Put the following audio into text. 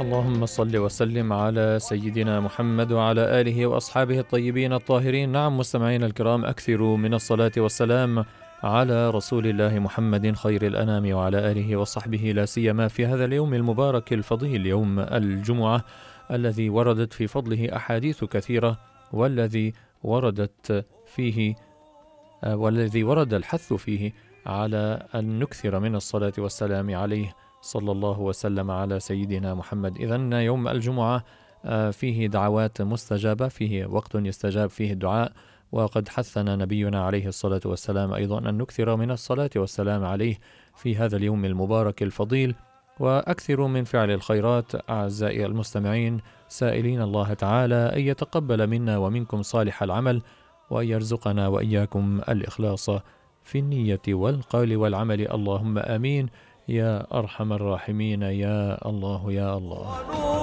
اللهم صل وسلم على سيدنا محمد وعلى آله وأصحابه الطيبين الطاهرين. نعم مستمعين الكرام، أكثروا من الصلاة والسلام على رسول الله محمد خير الأنام وعلى آله وصحبه، لا سيما في هذا اليوم المبارك الفضيل، يوم الجمعة، الذي وردت في فضله أحاديث كثيرة، والذي ورد الحث فيه على أن نكثر من الصلاة والسلام عليه صلى الله وسلم على سيدنا محمد. إذن يوم الجمعة فيه دعوات مستجابة، فيه وقت يستجاب فيه الدعاء، وقد حثنا نبينا عليه الصلاة والسلام أيضا أن نكثر من الصلاة والسلام عليه في هذا اليوم المبارك الفضيل، وأكثروا من فعل الخيرات أعزائي المستمعين، سائلين الله تعالى أن يتقبل منا ومنكم صالح العمل، وأن يرزقنا وإياكم الإخلاص في النية والقول والعمل، اللهم آمين يا أرحم الراحمين، يا الله يا الله.